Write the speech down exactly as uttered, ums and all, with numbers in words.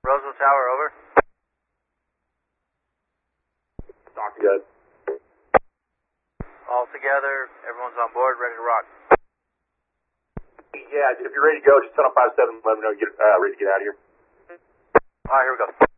Roseville Tower, over. Talk to you guys. All together, everyone's on board, ready to rock. Yeah, if you're ready to go, just tell them five seven, let them know, get, uh, ready to get out of here. Alright, here we go.